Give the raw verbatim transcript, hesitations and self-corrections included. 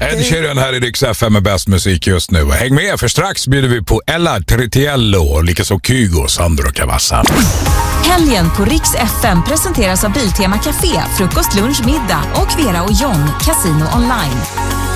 Ed Sheeran här i Rix F M med bäst musik just nu. Häng med, för strax bjuder vi på Ella Tritiello och likaså Kygo, Sandro Cavazza. Helgen på Rix F M presenteras av Biltema Café, frukost, lunch, middag och Vera och John, Casino Online.